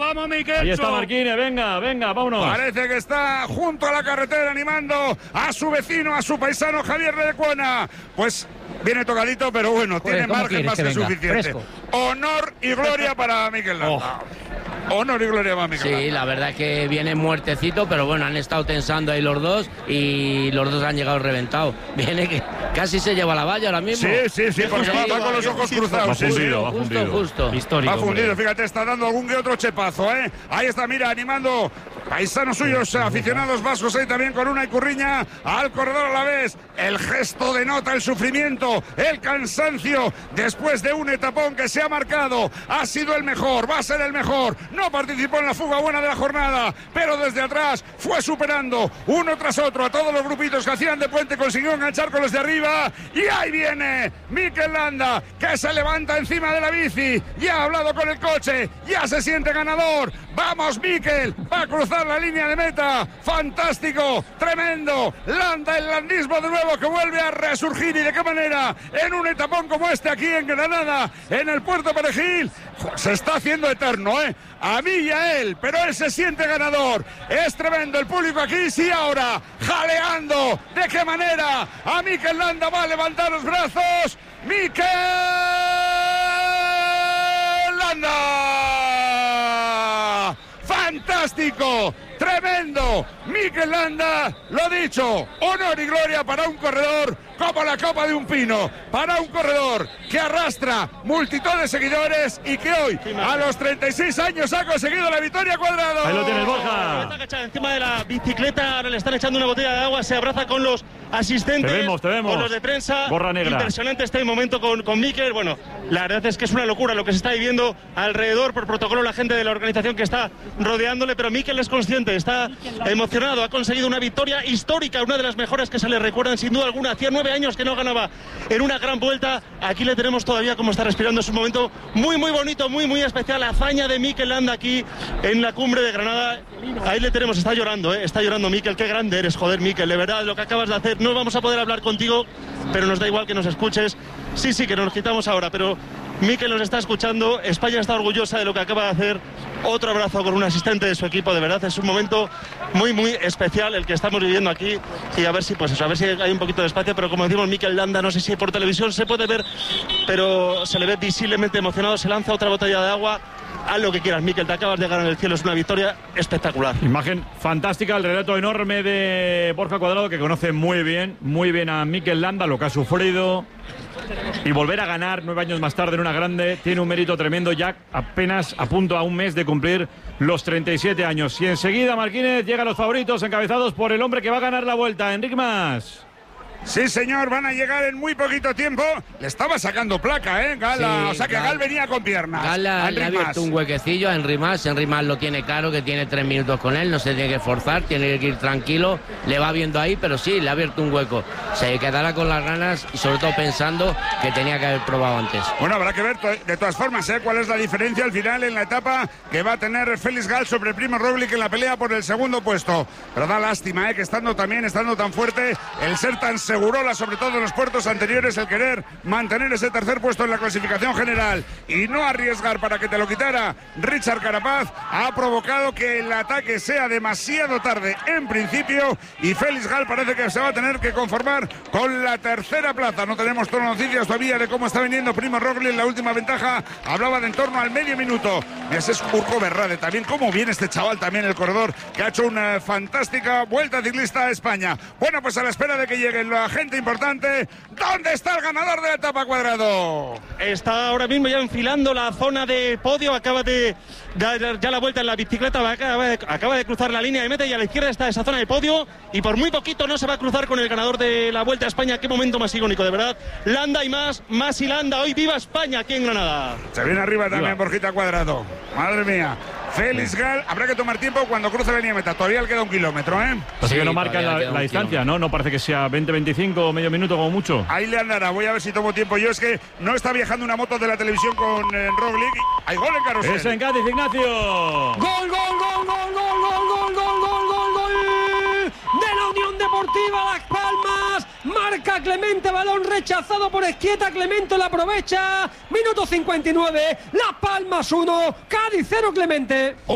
vamos Miquel. Ahí está Marquínez, venga, vámonos. Parece que está junto a la carretera animando a su vecino, a su paisano Javier Redecuena. Pues viene tocadito, pero bueno, tiene margen más que suficiente. Fresco. Honor y gloria para Mikel Landa. Honor y gloria para Mikel Landa. Sí, la verdad es que viene muertecito, pero bueno, han estado tensando ahí los dos y los dos han llegado reventados. Viene que casi se lleva la valla ahora mismo. Sí, porque va con los ojos cruzados. Va fundido. Justo. Histórico. Va fundido, fíjate, está dando algún que otro chepazo, ¿eh? Ahí está, mira, animando paisanos suyos, aficionados vascos ahí también con una Icurriña al corredor a la vez. El gesto denota el sufrimiento, el cansancio después de un etapón que se ha marcado. Ha sido el mejor, va a ser el mejor. No participó en la fuga buena de la jornada, pero desde atrás fue superando uno tras otro a todos los grupitos que hacían de puente, consiguió enganchar con los de arriba y ahí viene Mikel Landa, que se levanta encima de la bici, ya ha hablado con el coche, ya se siente ganador. Vamos Mikel, va a cruzar la línea de meta, fantástico, tremendo. Landa, el landismo de nuevo que vuelve a resurgir, y de qué manera, en un etapón como este aquí en Granada, en el Puerto Perejil. Se está haciendo eterno, a mí y a él, pero él se siente ganador. Es tremendo el público aquí, sí, ahora jaleando. ¿De qué manera? A Mikel Landa va a levantar los brazos. Mikel Landa, fantástico, tremendo. Mikel Landa, lo dicho, honor y gloria para un corredor como la copa de un pino, para un corredor que arrastra multitud de seguidores y que hoy, a los 36 años, ha conseguido la victoria. Cuadrado. Ahí lo tienes, Borja. Está agachado encima de la bicicleta, ahora le están echando una botella de agua, se abraza con los asistentes, te vemos. con los de prensa. Gorra negra. Impresionante este momento con Mikel. Bueno, la verdad es que es una locura lo que se está viviendo alrededor. Por protocolo, la gente de la organización que está rodeándole, pero Mikel es consciente, está emocionado, ha conseguido una victoria histórica, una de las mejores que se le recuerdan sin duda alguna. Hacía 9 años que no ganaba en una gran vuelta. Aquí le tenemos todavía como está respirando. Es un momento muy bonito, muy especial. Hazaña de Mikel Landa aquí en la cumbre de Granada. Ahí le tenemos, está llorando Mikel. Qué grande eres, joder, Mikel, de verdad, lo que acabas de hacer. No vamos a poder hablar contigo, pero nos da igual que nos escuches. Sí, que nos quitamos ahora, pero Mikel nos está escuchando. España está orgullosa de lo que acaba de hacer. Otro abrazo con un asistente de su equipo, de verdad es un momento muy especial el que estamos viviendo aquí, y a ver si hay un poquito de espacio, pero como decimos, Mikel Landa, no sé si por televisión se puede ver, pero se le ve visiblemente emocionado, se lanza otra botella de agua. Haz lo que quieras, Mikel, te acabas de ganar el cielo, es una victoria espectacular. Imagen fantástica, el relato enorme de Borja Cuadrado, que conoce muy bien a Mikel Landa, lo que ha sufrido, y volver a ganar 9 años más tarde en una grande tiene un mérito tremendo, ya apenas a punto, a un mes de cumplir los 37 años. Y enseguida Marquínez llega a los favoritos, encabezados por el hombre que va a ganar la vuelta, Enric Mas. Sí, señor, van a llegar en muy poquito tiempo. Le estaba sacando placa, Gala. Sí, o sea que Gal venía con piernas. Gala le ha abierto un huequecillo a Enric Mas. Enric Mas lo tiene claro, que tiene 3 minutos con él, no se tiene que forzar, tiene que ir tranquilo. Le va viendo ahí, pero sí, le ha abierto un hueco. Se quedará con las ganas y sobre todo pensando que tenía que haber probado antes. Bueno, habrá que ver de todas formas cuál es la diferencia al final en la etapa que va a tener Félix Gal sobre Primo Roglic en la pelea por el segundo puesto. Pero da lástima, que estando tan fuerte, el ser tan segurola, sobre todo en los puertos anteriores, el querer mantener ese tercer puesto en la clasificación general y no arriesgar para que te lo quitara Richard Carapaz, ha provocado que el ataque sea demasiado tarde en principio, y Félix Gal parece que se va a tener que conformar con la tercera plaza. No tenemos todas las noticias todavía de cómo está viniendo Primo Roglic. La última ventaja hablaba de en torno al medio minuto. Ese es Urco Berrade también. Cómo viene este chaval también, el corredor, que ha hecho una fantástica vuelta ciclista a España. Bueno, pues a la espera de que llegue la gente importante, ¿dónde está el ganador de la etapa, Cuadrado? Está ahora mismo ya enfilando la zona de podio, acaba de dar ya la vuelta en la bicicleta, acaba de cruzar la línea de meta, y a la izquierda está esa zona de podio, y por muy poquito no se va a cruzar con el ganador de la Vuelta a España. Qué momento más icónico, de verdad. Landa y más y Landa. Hoy viva España aquí en Granada. Se viene arriba también Borjita Cuadrado. Madre mía. Félix Gal, habrá que tomar tiempo cuando cruce la línea de meta. Todavía le queda 1 kilómetro, Así que no marca la distancia, ¿no? No parece que sea 20-25 o medio minuto como mucho. Ahí le andará, voy a ver si tomo tiempo. Yo es que no está viajando una moto de la televisión con Roglic. Hay gol en carrusel. Es en Cádiz, Ignacio. Gol de la Unión Deportiva Las Palmas. Marca Clemente, balón rechazado por Esquieta. Clemente la aprovecha. Minuto 59. Las Palmas 1, Cádiz 0, Clemente.